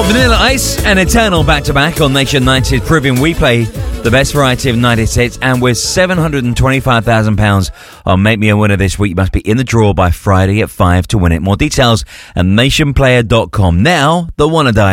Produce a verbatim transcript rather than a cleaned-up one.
Well, Vanilla Ice and Eternal back-to-back on Nation nineties, proving we play the best variety of nineties hits, and with seven hundred twenty-five thousand pounds on Make Me a Winner this week. You must be in the draw by Friday at five to win it. More details at nation player dot com. Now, the Wanna Die.